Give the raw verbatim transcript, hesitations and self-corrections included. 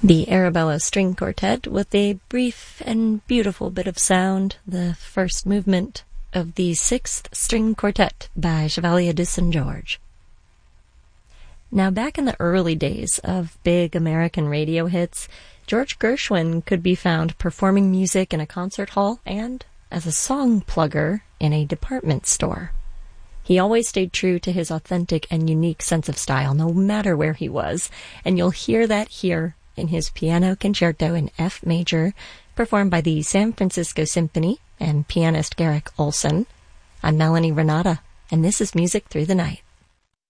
The Arabella String Quartet with a brief and beautiful bit of sound, the first movement of the Sixth String Quartet by Chevalier de Saint George. Now, back in the early days of big American radio hits, George Gershwin could be found performing music in a concert hall and as a song plugger in a department store. He always stayed true to his authentic and unique sense of style, no matter where he was, and you'll hear that here in his piano concerto in F major, performed by the San Francisco Symphony and pianist Garrick Olson. I'm Melanie Renata, and this is Music Through the Night.